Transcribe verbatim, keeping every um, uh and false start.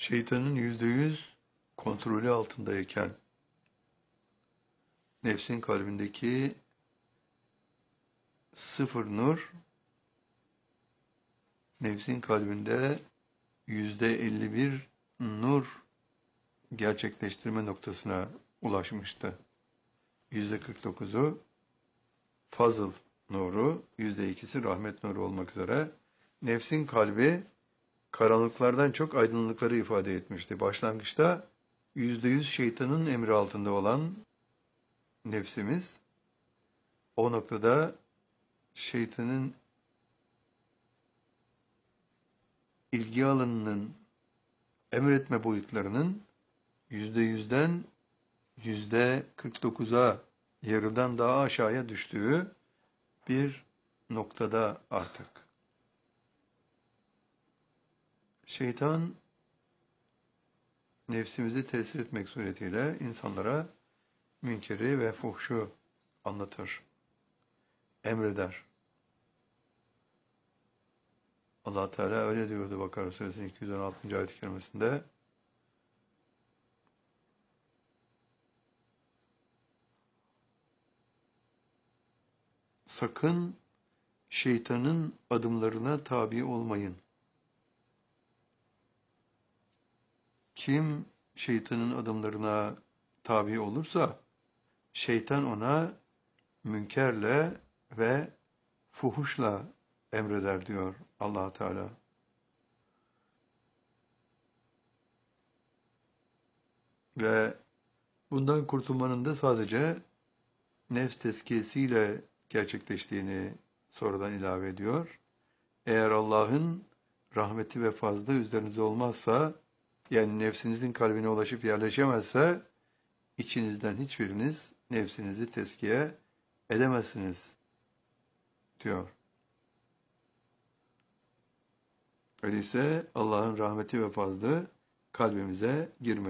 şeytanın yüzde yüz kontrolü altındayken nefsin kalbindeki sıfır nur, nefsin kalbinde yüzde elli bir nur gerçekleştirme noktasına ulaşmıştı. Yüzde kırk dokuzu fazıl nuru, yüzde ikisi rahmet nuru olmak üzere nefsin kalbi karanlıklardan çok aydınlıkları ifade etmişti. Başlangıçta yüzde yüz şeytanın emri altında olan nefsimiz, o noktada şeytanın ilgi alanının, emretme boyutlarının yüzde yüzden yüzde kırk dokuza, yarıdan daha aşağıya düştüğü bir noktada artık. Şeytan, nefsimizi tesir etmek suretiyle insanlara münkeri ve fuhşu anlatır, emreder. Allah Teala öyle diyordu Bakara Suresinin iki yüz on altıncı ayet-i kerimesinde. Sakın şeytanın adımlarına tabi olmayın. Kim şeytanın adımlarına tabi olursa, şeytan ona münkerle ve fuhuşla emreder diyor Allah Teala. Ve bundan kurtulmanın da sadece nefs tezkiyesiyle gerçekleştiğini sonradan ilave ediyor. Eğer Allah'ın rahmeti ve fazlı üzerinize olmazsa, yani nefsinizin kalbine ulaşıp yerleşemezse, içinizden hiçbiriniz nefsinizi tezkiye edemezsiniz diyor. Öyleyse Allah'ın rahmeti ve fazlı kalbimize girmeli.